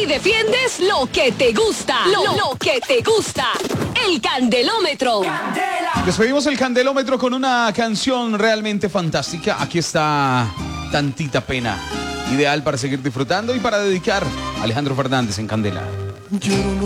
y defiendes lo que te gusta. Lo que te gusta. El Candelómetro. Despedimos el Candelómetro con una canción realmente fantástica. Aquí está Tantita Pena. Ideal para seguir disfrutando y para dedicar a Alejandro Fernández en Candela.